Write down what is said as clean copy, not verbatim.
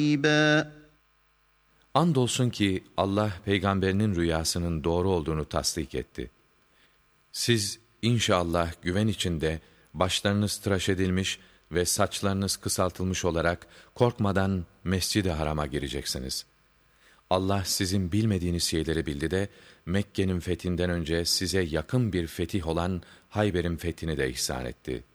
Andolsun ki Allah peygamberinin rüyasının doğru olduğunu tasdik etti. Siz inşallah güven içinde başlarınız tıraş edilmiş ve saçlarınız kısaltılmış olarak korkmadan Mescid-i Haram'a gireceksiniz. Allah sizin bilmediğiniz şeyleri bildi de Mekke'nin fethinden önce size yakın bir fetih olan Hayber'in fethini de ihsan etti.